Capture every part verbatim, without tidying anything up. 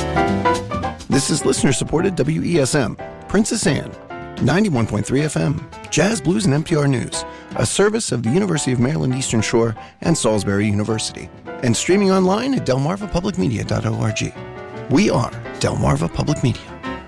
This is listener-supported W E S M, Princess Anne, ninety-one point three F M, Jazz, Blues, and N P R News, a service of the University of Maryland Eastern Shore and Salisbury University, and streaming online at delmarva public media dot org. We are Delmarva Public Media.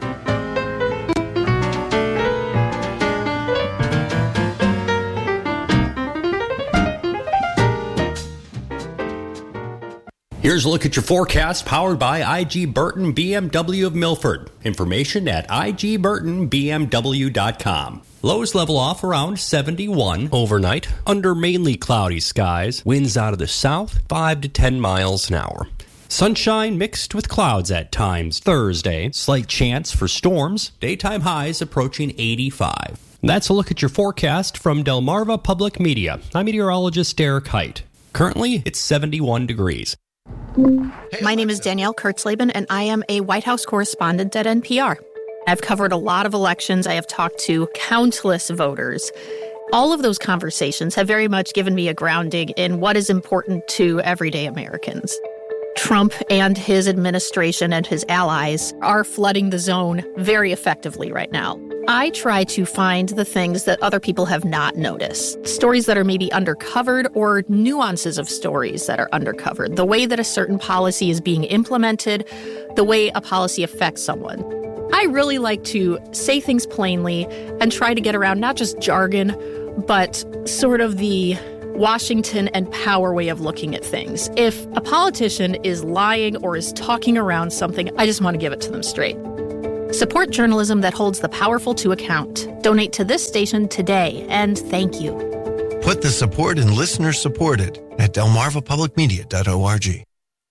Here's a look at your forecast powered by I G Burton B M W of Milford. Information at I G burton B M W dot com. Lows level off around seventy-one overnight under mainly cloudy skies. Winds out of the south, five to ten miles an hour. Sunshine mixed with clouds at times Thursday. Slight chance for storms. Daytime highs approaching eighty-five. That's a look at your forecast from Delmarva Public Media. I'm meteorologist Derek Height. Currently, it's seventy-one degrees. My name is Danielle Kurtzleben, and I am a White House correspondent at N P R. I've covered a lot of elections. I have talked to countless voters. All of those conversations have very much given me a grounding in what is important to everyday Americans. Trump and his administration and his allies are flooding the zone very effectively right now. I try to find the things that other people have not noticed, stories that are maybe undercovered or nuances of stories that are undercovered, the way that a certain policy is being implemented, the way a policy affects someone. I really like to say things plainly and try to get around not just jargon, but sort of the Washington and power way of looking at things. If a politician is lying or is talking around something, I just want to give it to them straight. Support journalism that holds the powerful to account. Donate to this station today, and thank you. Put the support in listener supported at delmarva public media dot org.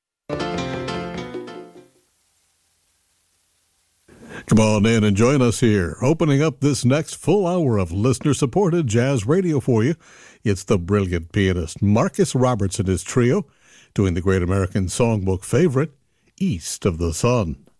Come on in and join us here. Opening up this next full hour of listener-supported jazz radio for you, it's the brilliant pianist Marcus Roberts and his trio doing the Great American Songbook favorite, East of the Sun.